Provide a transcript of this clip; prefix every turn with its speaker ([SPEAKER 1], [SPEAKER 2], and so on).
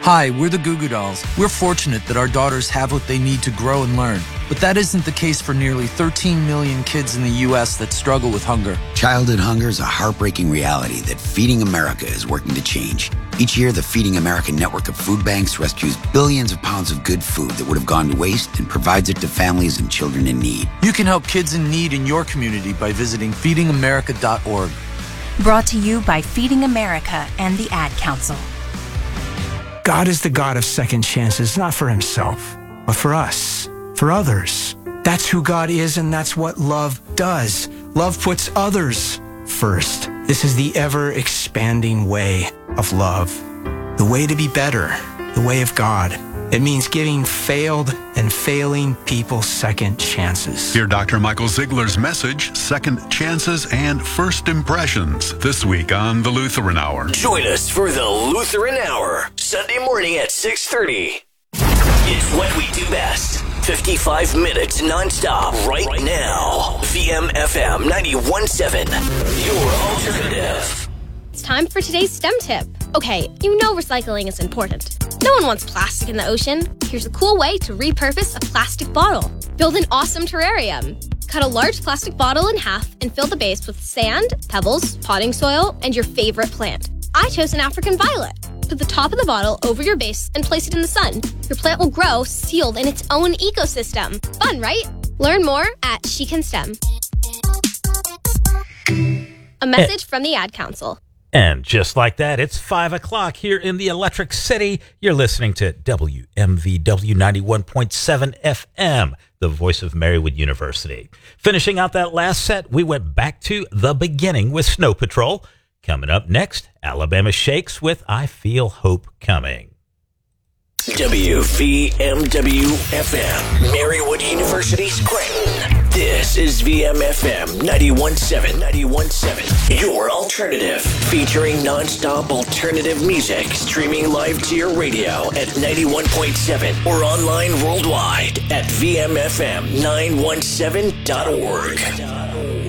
[SPEAKER 1] Hi, we're the Goo Goo Dolls. We're fortunate that our daughters have what they need to grow and learn. But that isn't the case for nearly 13 million kids in the U.S. that struggle with hunger.
[SPEAKER 2] Childhood hunger is a heartbreaking reality that Feeding America is working to change. Each year, the Feeding America network of food banks rescues billions of pounds of good food that would have gone to waste and provides it to families and children in need.
[SPEAKER 1] You can help kids in need in your community by visiting feedingamerica.org.
[SPEAKER 3] Brought to you by Feeding America and the Ad Council.
[SPEAKER 4] God is the God of second chances, not for himself, but for us, for others. That's who God is, and that's what love does. Love puts others first. This is the ever-expanding way of love. The way to be better, the way of God. It means giving failed and failing people second chances.
[SPEAKER 5] Hear Dr. Michael Ziegler's message, Second Chances and First Impressions, this week on The Lutheran Hour.
[SPEAKER 6] Join us for The Lutheran Hour, Sunday morning at 6:30. It's what we do best. 55 minutes nonstop right now. VMFM 91.7, your alternative.
[SPEAKER 7] It's time for today's STEM tip. Okay, you know recycling is important. No one wants plastic in the ocean. Here's a cool way to repurpose a plastic bottle. Build an awesome terrarium. Cut a large plastic bottle in half and fill the base with sand, pebbles, potting soil, and your favorite plant. I chose an African violet. Put the top of the bottle over your base and place it in the sun. Your plant will grow sealed in its own ecosystem. Fun, right? Learn more at She Can STEM. A message from the Ad Council.
[SPEAKER 8] And just like that, it's 5 o'clock here in the Electric City. You're listening to WMVW 91.7 FM, the voice of Marywood University. Finishing out that last set, we went back to the beginning with Snow Patrol. Coming up next, Alabama Shakes with I Feel Hope Coming.
[SPEAKER 6] WVMW-FM, Marywood University, Scranton. This is VMFM 91.7, your alternative. Featuring non-stop alternative music, streaming live to your radio at 91.7 or online worldwide at vmfm917.org.